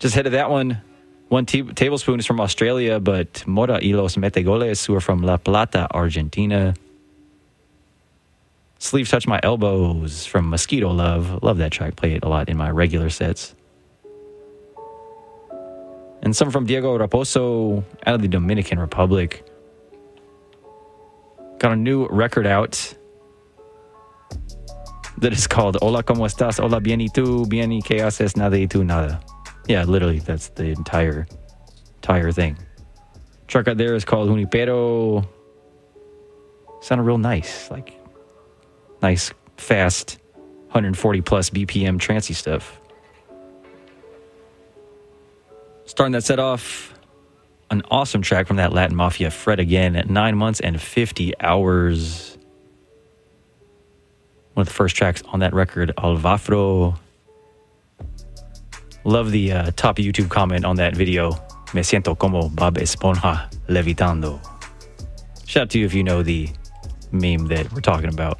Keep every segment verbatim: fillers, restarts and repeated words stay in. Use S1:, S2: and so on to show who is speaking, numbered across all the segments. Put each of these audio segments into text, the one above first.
S1: Just head to that one. One t- tablespoon is from Australia, but Mora y los Metegoles, who are from La Plata, Argentina. Sleeves Touch My Elbows from Mosquito Love. Love that track. Play it a lot in my regular sets. And some from Diego Raposo out of the Dominican Republic. Got a new record out that is called Hola, ¿Cómo estás? Hola, bien y tú? Bien y qué haces? Nada y tú nada. Yeah, literally, that's the entire, entire thing. Track out there is called Junipero. Sounded real nice. Like, nice, fast, one hundred forty plus B P M trancey stuff. Starting that set off, an awesome track from that Latin Mafia, Fred Again, at nine months and fifty hours. One of the first tracks on that record, Alvafro. Love the uh, top YouTube comment on that video. Me siento como Bob Esponja levitando. Shout out to you if you know the meme that we're talking about.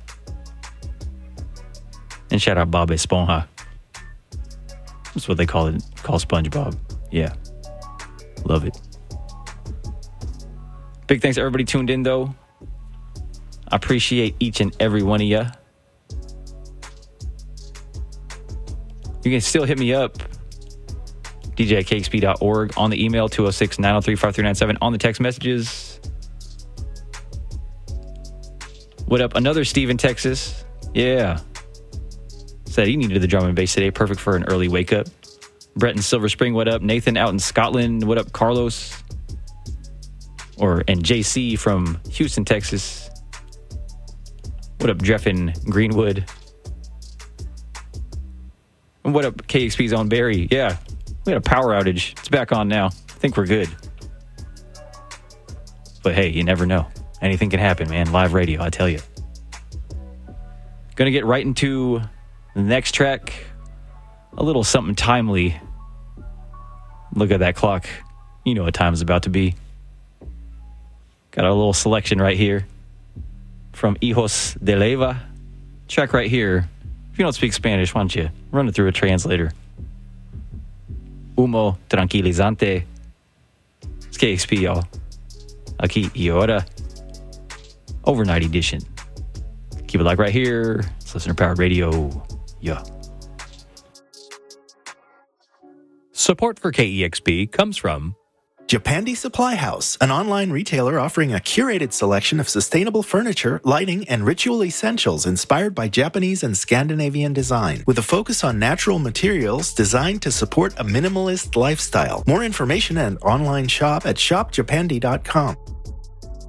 S1: And shout out Bob Esponja. That's what they call it. Call SpongeBob. Yeah. Love it. Big thanks to everybody tuned in, though. I appreciate each and every one of you. You can still hit me up. D J at K X P dot org. On the email, two oh six, nine oh three, five three nine seven. On the text messages. What up? Another Steve in Texas. Yeah. Said he needed the drum and bass today. Perfect for an early wake up. Brett in Silver Spring, what up? Nathan out in Scotland, what up? Carlos? Or and J C from Houston, Texas. What up, Jeff in Greenwood? And what up, K X P's own Barry? Yeah, we had a power outage. It's back on now. I think we're good. But hey, you never know. Anything can happen, man. Live radio, I tell you. Gonna get right into the next track. A little something timely. Look at that clock. You know what time is about to be. Got a little selection right here from Hijos de Leva. Track right here. If you don't speak Spanish, why don't you run it through a translator? Humo tranquilizante. It's K X P, y'all. Aquí y ahora. Overnight edition. Keep it like right here. It's Listener Powered Radio. Yeah.
S2: Support for K E X P comes from
S3: Japandi Supply House, an online retailer offering a curated selection of sustainable furniture, lighting, and ritual essentials inspired by Japanese and Scandinavian design, with a focus on natural materials designed to support a minimalist lifestyle. More information and online shop at shop japandi dot com.